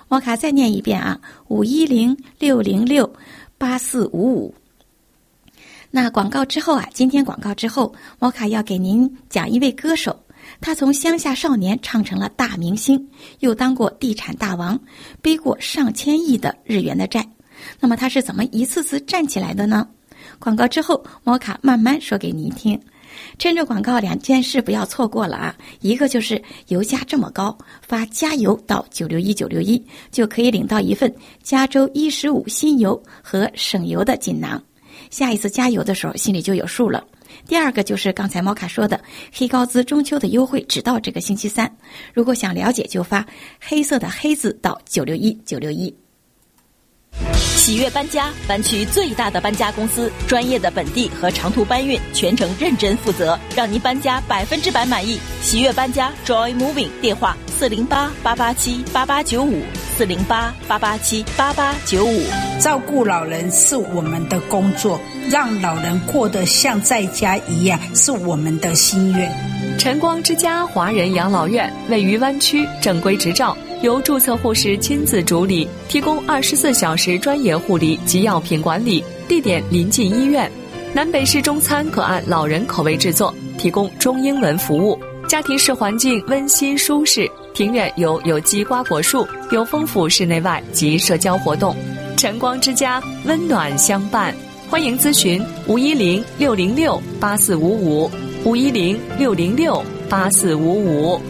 摩卡再念一遍啊，510-606-8455。那广告之后啊，今天广告之后，摩卡要给您讲一位歌手，他从乡下少年唱成了大明星，又当过地产大王，背过上千亿的日元的债。那么他是怎么一次次站起来的呢？广告之后，摩卡慢慢说给您听。趁着广告2件事不要错过了啊！一个就是油价这么高，发加油到961961就可以领到一份加州115新油和省油的锦囊，下一次加油的时候心里就有数了。第二个就是刚才摩卡说的黑高资中秋的优惠只到这个星期三，如果想了解就发黑色的黑字到961961。 喜悦搬家，湾区最大的搬家公司，专业的本地和长途搬运，全程认真负责，让您搬家100%满意。喜悦搬家 Joy Moving 电话408-887-8895，408-887-8895。 照顾老人是我们的工作，让老人过得像在家一样是我们的心愿。 晨光之家华人养老院位于湾区，正规执照，由注册护士亲自主理，提供24小时专业护理及药品管理，地点临近医院。南北式中餐可按老人口味制作，提供中英文服务。家庭式环境温馨舒适，庭院有有机瓜果树，有丰富室内外及社交活动。晨光之家温暖相伴，欢迎咨询510-606-8455，510-606-8455。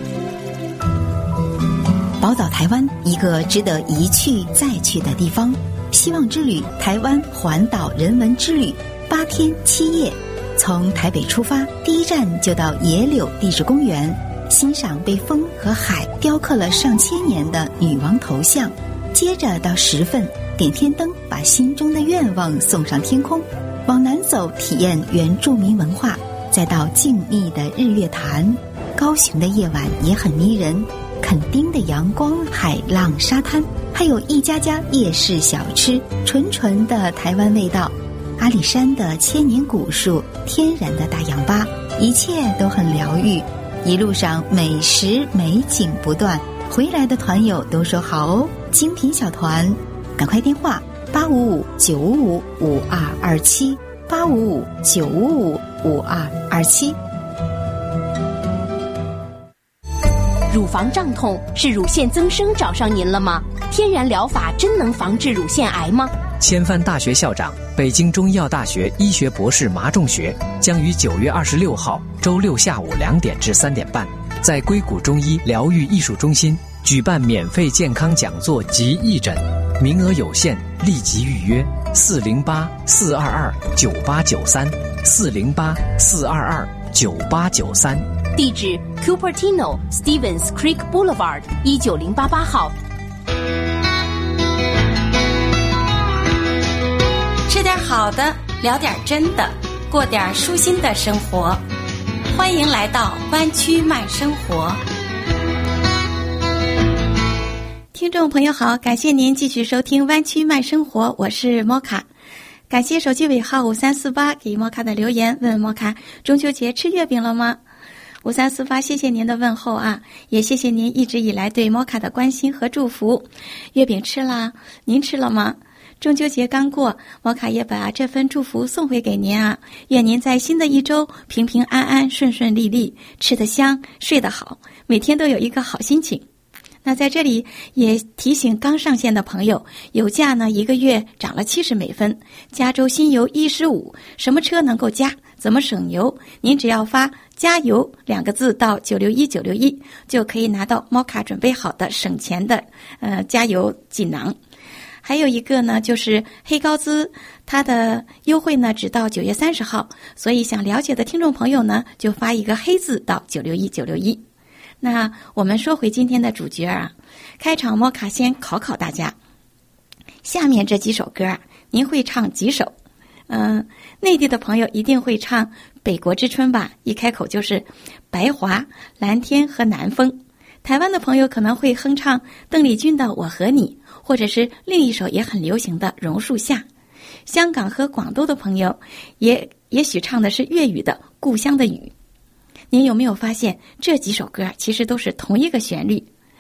宝岛台湾，一个值得一去再去的地方。希望之旅台湾环岛人文之旅，8天7夜，从台北出发，第一站就到野柳地质公园，欣赏被风和海雕刻了上千年的女王头像，接着到石份点天灯，把心中的愿望送上天空，往南走体验原住民文化，再到静谧的日月潭。高雄的夜晚也很迷人，垦丁的阳光、海浪、沙滩，还有一家家夜市小吃，纯纯的台湾味道。阿里山的千年古树，天然的大氧吧，一切都很疗愈。一路上美食美景不断，回来的团友都说好哦，精品小团，赶快电话855-955-5227 855-955-5227。 乳房胀痛是乳腺增生找上您了吗？天然疗法真能防治乳腺癌吗？ 千帆大学校长、北京中医药大学医学博士麻仲学将于9月26号周六下午2点至3点半，在硅谷中医疗愈艺术中心举办免费健康讲座及义诊，名额有限，立即预约408-422-9893 408-422-9893。 地址 Cupertino Stevens Creek Boulevard 19088号。 吃点好的，聊点真的，过点舒心的生活。欢迎来到湾区慢生活。听众朋友好，感谢您继续收听湾区慢生活，我是摩卡。感谢手机尾号5348给摩卡的留言，问摩卡中秋节吃月饼了吗？5348，谢谢您的问候啊，也谢谢您一直以来对摩卡的关心和祝福。月饼吃啦，您吃了吗？中秋节刚过，摩卡也把这份祝福送回给您啊，愿您在新的一周平平安安、顺顺利利，吃得香，睡得好，每天都有一个好心情。那在这里也提醒刚上线的朋友，油价呢1个月涨了70美分，加州新油115，什么车能够加，怎么省油？您只要发加油2个字到961961，就可以拿到摩卡准备好的省钱的加油锦囊。还有一个呢，就是黑高资，它的优惠呢只到9月30号，所以想了解的听众朋友呢，就发一个黑字到961961。那我们说回今天的主角啊，开场摩卡先考考大家，下面这几首歌啊，您会唱几首？内地的朋友一定会唱《北国之春》吧，一开口就是白桦、蓝天和南风。台湾的朋友可能会哼唱邓丽君的《我和你》，或者是另一首也很流行的《榕树下》。香港和广东的朋友也许唱的是粤语的《故乡的雨》。您有没有发现这几首歌其实都是同一个旋律？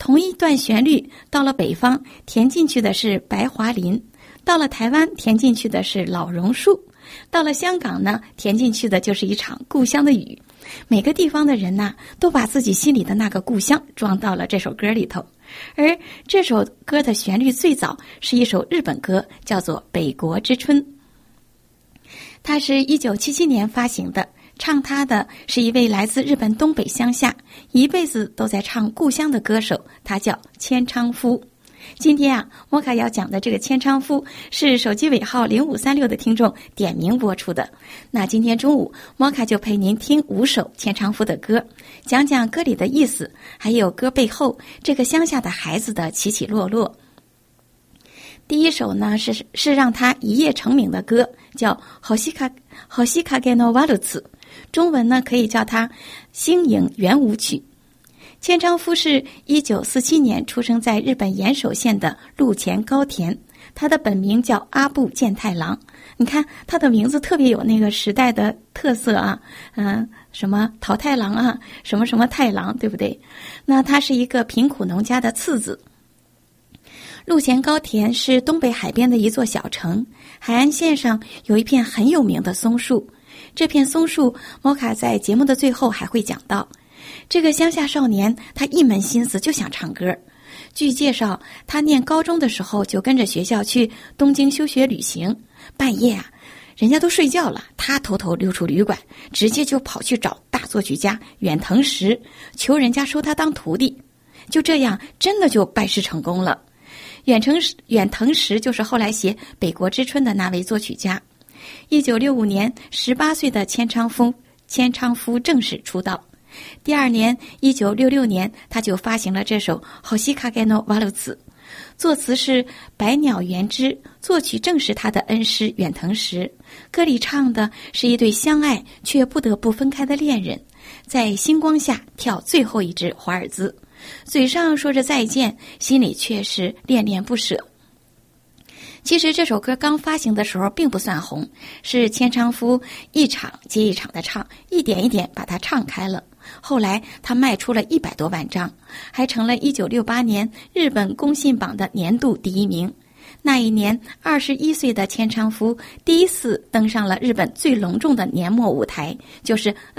同一段旋律到了北方填进去的是白桦林，到了台湾填进去的是老榕树，到了香港呢，填进去的就是一场故乡的雨。每个地方的人呢，都把自己心里的那个故乡装到了这首歌里头。而这首歌的旋律最早是一首日本歌，叫做《北国之春》。它是1977年发行的，唱它的是一位来自日本东北乡下，一辈子都在唱故乡的歌手，他叫千昌夫。今天啊，摩卡要讲的这个千昌夫是手机尾号0536的听众点名播出的。那今天中午，摩卡就陪您听5首千昌夫的歌，讲讲歌里的意思，还有歌背后这个乡下的孩子的起起落落。第一首呢是让他一夜成名的歌，叫星影のワルツ，中文呢可以叫它星影圆舞曲。千昌夫是1947年出生在日本岩手县的陆前高田，他的本名叫阿部健太郎。你看他的名字特别有那个时代的特色啊，什么桃太郎啊，什么什么太郎，对不对？那他是一个贫苦农家的次子。陆前高田是东北海边的一座小城，海岸线上有一片很有名的松树，这片松树摩卡在节目的最后还会讲到。这个乡下少年他一门心思就想唱歌，据介绍他念高中的时候就跟着学校去东京休学旅行，半夜啊人家都睡觉了，他偷偷溜出旅馆，直接就跑去找大作曲家远藤石，求人家收他当徒弟。就这样真的就拜师成功了。远藤石就是后来写《北国之春》的那位作曲家。1965年18岁的千昌夫正式出道。第二年1966年他就发行了这首星影のワルツ，作词是百鸟园之，作曲正是他的恩师远藤石。歌里唱的是一对相爱却不得不分开的恋人，在星光下跳最后一支华尔兹，嘴上说着再见，心里却是恋恋不舍。其实这首歌刚发行的时候并不算红，是千昌夫一场接一场的唱，一点一点把它唱开了。后来他卖出了100多万张，还成了1968年日本公信榜的年度第1名。那一年21岁的千昌夫第一次登上了日本最隆重的年末舞台，就是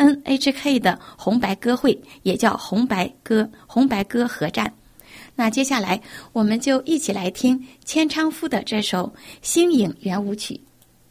NHK 的红白歌会，也叫红白歌合战。那接下来我们就一起来听千昌夫的这首星影圆舞曲。